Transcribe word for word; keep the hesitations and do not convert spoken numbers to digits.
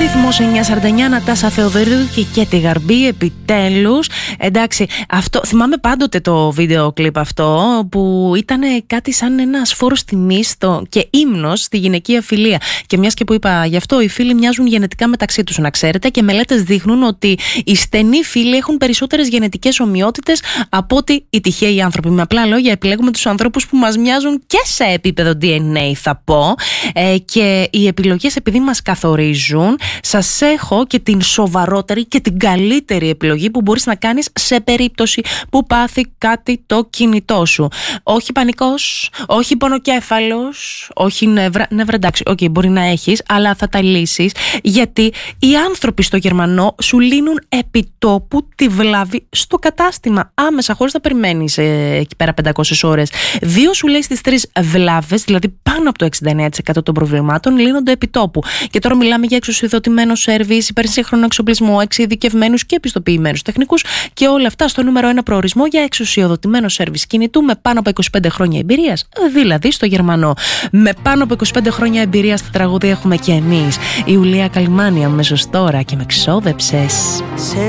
Ρύθμος εννιακόσια σαράντα εννιά, Νατάσα Θεοδωρίδου και Κέτη Γαρμπή, επιτέλους. Εντάξει, αυτό, θυμάμαι πάντοτε το βίντεο κλιπ αυτό που ήταν κάτι σαν ένας φόρος τιμής και ύμνος στη γυναικεία φιλία. Και μιας και που είπα γι' αυτό, οι φίλοι μοιάζουν γενετικά μεταξύ τους, να ξέρετε, και μελέτες δείχνουν ότι οι στενοί φίλοι έχουν περισσότερες γενετικές ομοιότητες από ότι οι τυχαίοι άνθρωποι. Με απλά λόγια, επιλέγουμε τους ανθρώπους που μας μοιάζουν και σε επίπεδο ντι εν έι, θα πω. Ε, και οι επιλογές, επειδή μας καθορίζουν, σας έχω και την σοβαρότερη και την καλύτερη επιλογή που μπορείς να κάνεις σε περίπτωση που πάθει κάτι το κινητό σου. Όχι πανικός, όχι πονοκέφαλος, όχι νεύρα. Νεύρα, εντάξει, okay, μπορεί να έχεις, αλλά θα τα λύσεις, γιατί οι άνθρωποι στο Γερμανό σου λύνουν επιτόπου τη βλάβη στο κατάστημα. Άμεσα, χωρίς να περιμένεις ε, εκεί πέρα πεντακόσιες ώρες. Δύο σου λέει στις τρεις βλάβες, δηλαδή πάνω από το εξήντα εννέα τοις εκατό των προβλημάτων, λύνονται επιτόπου. Και τώρα μιλάμε για εξουσιοδοτημένο σερβις, υπερσύγχρονο εξοπλισμό, εξειδικευμένους και επιστοποιημένους τεχνικούς και όλα αυτά στο νούμερο ένα προορισμό για εξουσιοδοτημένο σερβις κινητού με πάνω από είκοσι πέντε χρόνια εμπειρίας, δηλαδή στο Γερμανό. Με πάνω από είκοσι πέντε χρόνια εμπειρία στα τραγούδια έχουμε και εμείς. Η Ιουλία Καλυμάνη αμέσως τώρα και με ξόδεψες.